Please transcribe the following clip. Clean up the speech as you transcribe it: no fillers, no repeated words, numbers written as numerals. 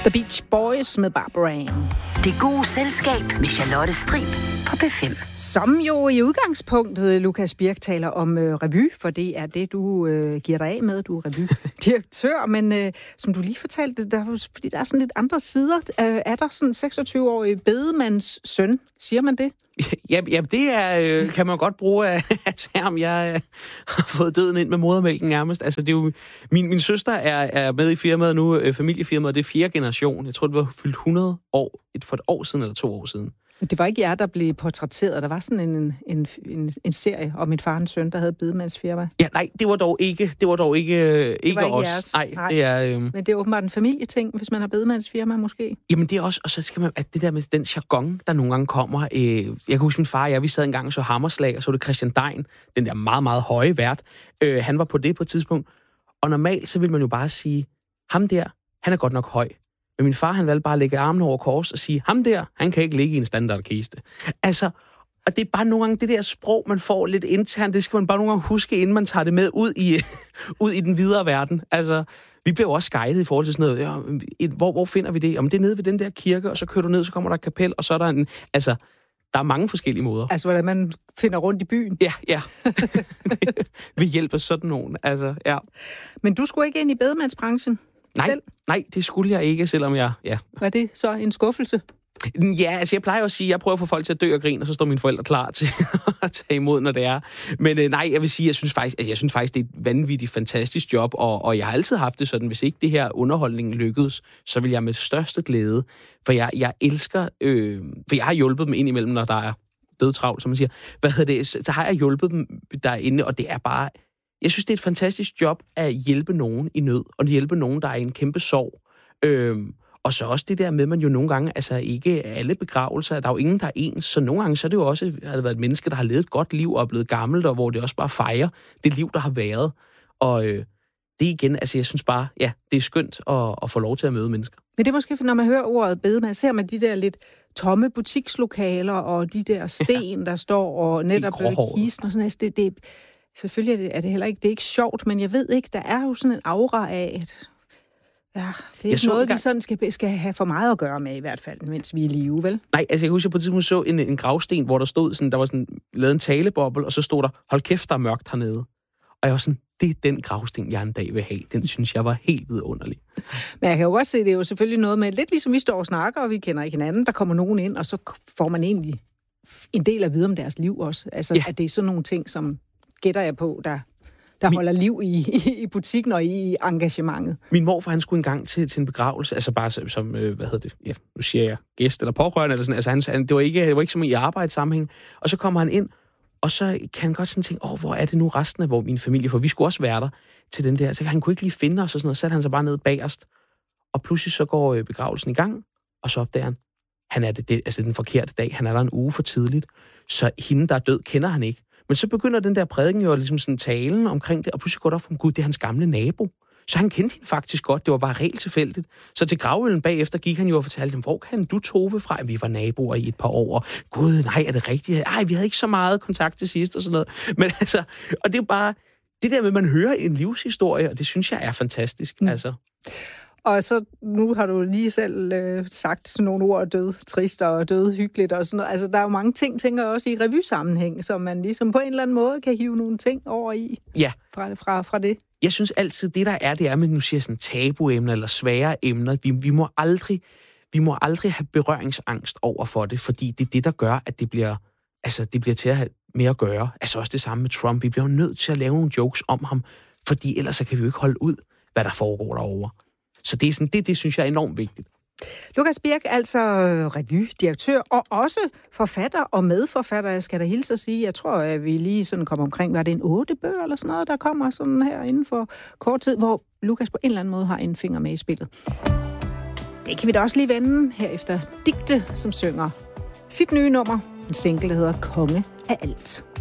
The Beach Boys med Barbara Ann. Det gode selskab med Charlotte Strib på P5. Som jo i udgangspunktet, Lukas Birk, taler om revy, for det er det, du giver dig af med. Du er revydirektør, men som du lige fortalte, fordi der er sådan lidt andre sider. Er der sådan 26-årig bedemands søn? Siger man det? Ja, det er, kan man godt bruge af term. Jeg har fået døden ind med modermælken nærmest. Altså, det er jo, min søster er med i firmaet nu, familiefirmaet, det er 4. generation. Jeg tror, det var fyldt 100 år, for et år siden eller 2 år siden. Det var ikke jer, der blev portrætteret. Der var sådan en serie om min far og en søn, der havde bedemandsfirma. Ja, nej, det var dog ikke os. Jeres. Nej, det er... Men det er åbenbart en familieting, hvis man har bedemandsfirma måske. Jamen det er også, og så skal man, at det der med den jargon, der nogle gange kommer. Jeg kan huske min far og vi sad engang og så Hammerslag, og så var det Christian Dein, den der meget, meget høje vært. Han var på det på et tidspunkt. Og normalt, så vil man jo bare sige, ham der, han er godt nok høj. Men min far, han valgte bare at lægge armene over kors og sige, ham der, han kan ikke ligge i en standardkiste. Altså, og det er bare nogle gange det der sprog, man får lidt internt, det skal man bare nogle gange huske, inden man tager det med ud i den videre verden. Altså, vi blev også guidet i forhold til sådan noget, hvor finder vi det? Om det er nede ved den der kirke, og så kører du ned, så kommer der et kapel, og så er der en... Altså, der er mange forskellige måder. Altså, hvordan man finder rundt i byen? Ja. Vi hjælper sådan nogen, altså, ja. Men du skulle ikke ind i bedemandsbranchen? Nej, det skulle jeg ikke, selvom jeg... Ja. Var det så en skuffelse? Ja, altså jeg plejer at sige, at jeg prøver at få folk til at dø og grine, og så står mine forældre klar til at tage imod, når det er. Men nej, jeg vil sige, jeg synes faktisk, det er et vanvittigt fantastisk job, og jeg har altid haft det sådan, hvis ikke det her underholdning lykkedes, så vil jeg med største glæde, for jeg elsker, for jeg har hjulpet dem indimellem, når der er dødtravlt, som man siger. Så har jeg hjulpet dem derinde, og det er bare... Jeg synes, det er et fantastisk job at hjælpe nogen i nød, og hjælpe nogen, der er i en kæmpe sorg. Og så også det der med, man jo nogle gange, altså ikke alle begravelser, der er jo ingen, der er ens, så nogle gange så er det jo også, har det været et menneske, der har levet et godt liv og er blevet gammelt, og hvor det også bare fejrer det liv, der har været. Og det igen, altså jeg synes bare, ja, det er skønt at få lov til at møde mennesker. Men det er måske, når man hører ordet bedemand, ser man de der lidt tomme butikslokaler, og de der sten, der står, og netop kisten og sådan noget. Det selvfølgelig er det heller ikke, det er ikke sjovt, men jeg ved ikke, der er jo sådan en aura af, at det er ikke noget, vi sådan skal have for meget at gøre med, i hvert fald, mens vi er i live, vel? Nej, altså jeg husker på et tidspunkt så en gravsten, hvor der stod sådan, der var sådan lavet en taleboble, og så stod der, hold kæft, der er mørkt hernede. Og jeg var sådan, det er den gravsten, jeg en dag vil have. Den synes jeg var helt vidunderlig. Men jeg kan jo godt se, det er jo selvfølgelig noget med, lidt ligesom vi står og snakker, og vi kender ikke hinanden, der kommer nogen ind, og så får man egentlig en del at vide om deres liv også. Altså, at det er sådan nogle ting, som gætter jeg på, der holder liv i butikken og i engagementet. Min morfar, han skulle engang til en begravelse, altså bare som, nu siger jeg, gæst eller pårørende, eller sådan, altså det var ikke som i arbejdssammenhæng. Og så kommer han ind, og så kan han godt sådan tænke, hvor er det nu resten af min familie, for vi skulle også være der til den der, så han kunne ikke lige finde os og sådan noget, så satte han sig bare ned bagerst, og pludselig så går begravelsen i gang, og så opdager han er den forkerte dag, han er der en uge for tidligt, så hende, der er død, kender han ikke. Men så begynder den der prædiken jo ligesom sådan talen omkring det, og pludselig går det op for Gud, det er hans gamle nabo. Så han kendte hende faktisk godt, det var bare helt tilfældigt. Så til gravøllen bagefter gik han jo og fortalte dem, hvor kan du Tove fra? Vi var naboer i et par år. Gud, nej, er det rigtigt? Ej, vi havde ikke så meget kontakt til sidst og sådan noget. Men altså, og det er jo bare, det der med, at man hører en livshistorie, og det synes jeg er fantastisk, altså. Og så, nu har du lige selv sagt sådan nogle ord, død trist og død hyggeligt og sådan noget. Altså, der er jo mange ting, tænker jeg også i revysammenhæng, som man ligesom på en eller anden måde kan hive nogle ting over i. Ja. Fra det. Jeg synes altid, det er med, nu siger sådan tabuemner eller svære emner. Vi må aldrig have berøringsangst over for det, fordi det er det, der gør, at det bliver til at have mere at gøre. Altså også det samme med Trump. Vi bliver jo nødt til at lave nogle jokes om ham, fordi ellers så kan vi jo ikke holde ud, hvad der foregår derovre. Så det er sådan, det synes jeg er enormt vigtigt. Lukas Birk, altså revydirektør og også forfatter og medforfatter, jeg skal da hilse at sige. Jeg tror, at vi lige sådan kommer omkring, var det en 8 bøger eller sådan noget, der kommer sådan her inden for kort tid, hvor Lukas på en eller anden måde har en finger med i spillet. Det kan vi da også lige vende her efter Digte, som synger sit nye nummer, en single, der hedder Konge af alt.